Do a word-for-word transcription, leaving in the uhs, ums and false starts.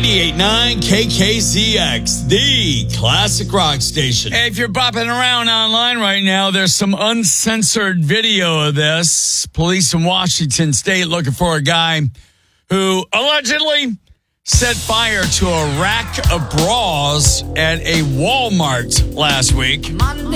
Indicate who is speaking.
Speaker 1: ninety-eight point nine K K Z X, the classic rock station.
Speaker 2: Hey, if you're bopping around online right now, there's some uncensored video of this. Police in Washington State looking for a guy who allegedly set fire to a rack of bras at a Walmart last week.